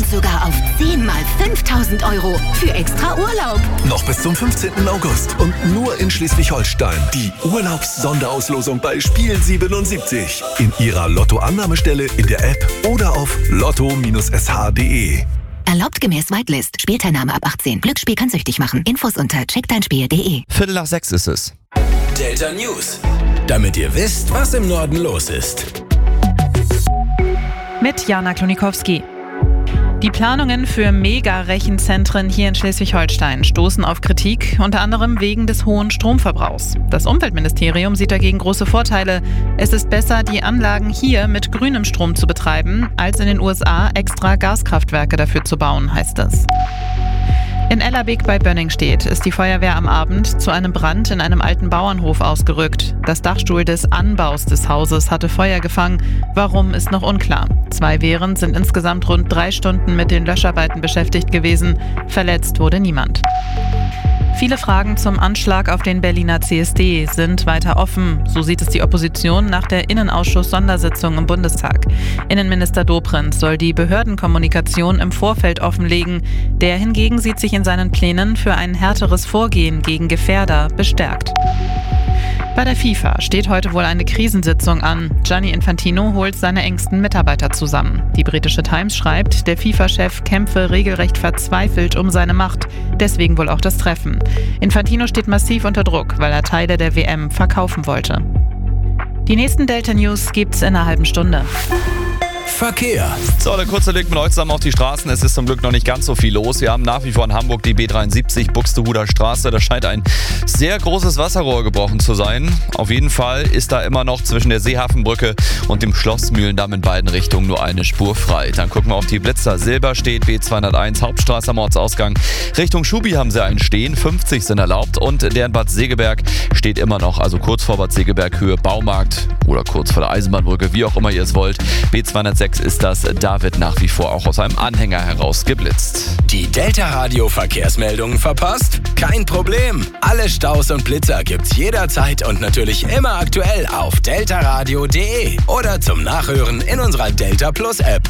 sogar auf 10 mal 5.000 € für extra Urlaub. Noch bis zum 15. August und nur in Schleswig-Holstein. Die Urlaubssonderauslosung bei Spiel 77. In Ihrer Lotto-Annahmestelle, in der App oder auf lotto-sh.de. Erlaubt gemäß Whitelist. Spielteilnahme ab 18. Glücksspiel kann süchtig machen. Infos unter checkdeinspiel.de. 5:45 ist es. Delta News. Damit ihr wisst, was im Norden los ist. Mit Jana Klonikowski. Die Planungen für Mega-Rechenzentren hier in Schleswig-Holstein stoßen auf Kritik, unter anderem wegen des hohen Stromverbrauchs. Das Umweltministerium sieht dagegen große Vorteile. Es ist besser, die Anlagen hier mit grünem Strom zu betreiben, als in den USA extra Gaskraftwerke dafür zu bauen, heißt es. In Ellerbeek bei Bönningstedt ist die Feuerwehr am Abend zu einem Brand in einem alten Bauernhof ausgerückt. Das Dachstuhl des Anbaus des Hauses hatte Feuer gefangen. Warum, ist noch unklar. 2 Wehren sind insgesamt rund 3 Stunden mit den Löscharbeiten beschäftigt gewesen. Verletzt wurde niemand. Viele Fragen zum Anschlag auf den Berliner CSD sind weiter offen. So sieht es die Opposition nach der Innenausschuss-Sondersitzung im Bundestag. Innenminister Dobrindt soll die Behördenkommunikation im Vorfeld offenlegen. Der hingegen sieht sich in seinen Plänen für ein härteres Vorgehen gegen Gefährder bestärkt. Bei der FIFA steht heute wohl eine Krisensitzung an. Gianni Infantino holt seine engsten Mitarbeiter zusammen. Die britische Times schreibt, der FIFA-Chef kämpfe regelrecht verzweifelt um seine Macht. Deswegen wohl auch das Treffen. Infantino steht massiv unter Druck, weil er Teile der WM verkaufen wollte. Die nächsten Delta News gibt's in einer halben Stunde. Verkehr. So, der kurze Blick mit euch zusammen auf die Straßen. Es ist zum Glück noch nicht ganz so viel los. Wir haben nach wie vor in Hamburg die B73 Buxtehuder Straße. Da scheint ein sehr großes Wasserrohr gebrochen zu sein. Auf jeden Fall ist da immer noch zwischen der Seehafenbrücke und dem Schlossmühlendamm in beiden Richtungen nur eine Spur frei. Dann gucken wir auf die Blitzer. Silberstedt, B201, Hauptstraße am Ortsausgang. Richtung Schubi haben sie einen stehen. 50 sind erlaubt. Und der in Bad Segeberg steht immer noch, also kurz vor Bad Segeberg, Höhe Baumarkt oder kurz vor der Eisenbahnbrücke, wie auch immer ihr es wollt. B206 ist das, da wird nach wie vor auch aus einem Anhänger heraus geblitzt. Die Delta-Radio-Verkehrsmeldungen verpasst? Kein Problem. Alle Staus und Blitzer gibt's jederzeit und natürlich immer aktuell auf deltaradio.de oder zum Nachhören in unserer Delta Plus App.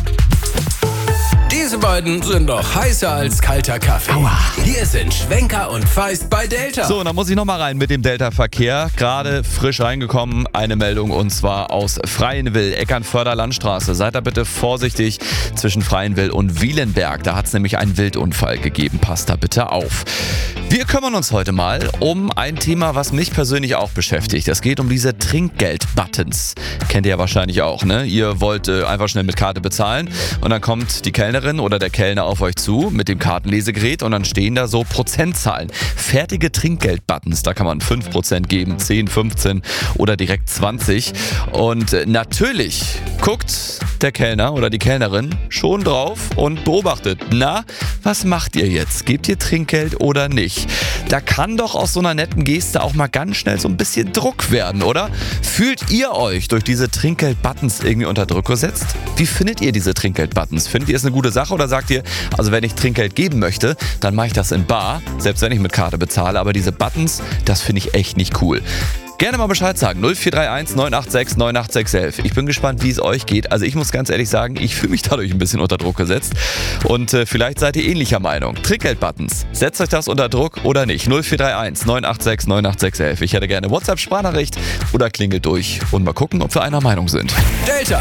Diese beiden sind doch heißer als kalter Kaffee. Aua. Hier sind Schwenker und Feist bei Delta. So, dann muss ich nochmal rein mit dem Delta-Verkehr. Gerade frisch reingekommen, eine Meldung und zwar aus Freienwil, Eckernförder Landstraße. Seid da bitte vorsichtig zwischen Freienwil und Wielenberg. Da hat es nämlich einen Wildunfall gegeben. Passt da bitte auf. Wir kümmern uns heute mal um ein Thema, was mich persönlich auch beschäftigt. Es geht um diese Trinkgeld-Buttons. Kennt ihr ja wahrscheinlich auch, ne? Ihr wollt einfach schnell mit Karte bezahlen und dann kommt die Kellnerin oder der Kellner auf euch zu mit dem Kartenlesegerät und dann stehen da so Prozentzahlen. Fertige Trinkgeld-Buttons, da kann man 5% geben, 10, 15 oder direkt 20. Und natürlich guckt der Kellner oder die Kellnerin schon drauf und beobachtet. Na, was macht ihr jetzt? Gebt ihr Trinkgeld oder nicht? Da kann doch aus so einer netten Geste auch mal ganz schnell so ein bisschen Druck werden, oder? Fühlt ihr euch durch diese Trinkgeld-Buttons irgendwie unter Druck gesetzt? Wie findet ihr diese Trinkgeld-Buttons? Findet ihr es eine gute Sache oder sagt ihr, also wenn ich Trinkgeld geben möchte, dann mache ich das in bar, selbst wenn ich mit Karte bezahle, aber diese Buttons, das finde ich echt nicht cool. Gerne mal Bescheid sagen, 0431 986 98611. Ich bin gespannt, wie es euch geht. Also ich muss ganz ehrlich sagen, ich fühle mich dadurch ein bisschen unter Druck gesetzt. Und vielleicht seid ihr ähnlicher Meinung. Trinkgeld-Buttons, setzt euch das unter Druck oder nicht? 0431 986 98611. Ich hätte gerne WhatsApp-Sprachnachricht oder klingelt durch und mal gucken, ob wir einer Meinung sind. Delta.